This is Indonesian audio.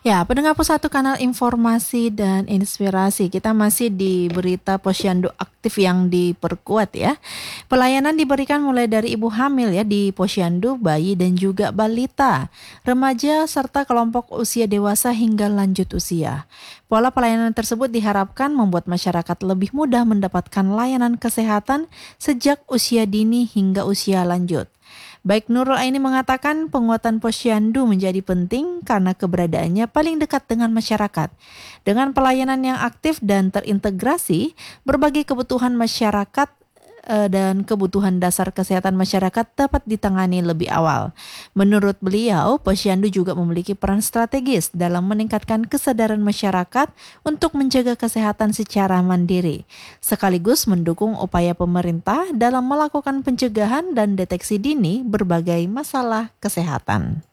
Ya, pendengar Pusatu Kanal Informasi dan Inspirasi, kita masih di berita Posyandu aktif yang diperkuat ya. Pelayanan diberikan mulai dari ibu hamil ya di Posyandu, bayi dan juga balita, remaja serta kelompok usia dewasa hingga lanjut usia. Pola pelayanan tersebut diharapkan membuat masyarakat lebih mudah mendapatkan layanan kesehatan sejak usia dini hingga usia lanjut. Baik Nurul Aini mengatakan penguatan posyandu menjadi penting karena keberadaannya paling dekat dengan masyarakat. Dengan pelayanan yang aktif dan terintegrasi, berbagai kebutuhan masyarakat dan kebutuhan dasar kesehatan masyarakat dapat ditangani lebih awal. Menurut beliau, posyandu juga memiliki peran strategis dalam meningkatkan kesadaran masyarakat untuk menjaga kesehatan secara mandiri, sekaligus mendukung upaya pemerintah dalam melakukan pencegahan dan deteksi dini berbagai masalah kesehatan.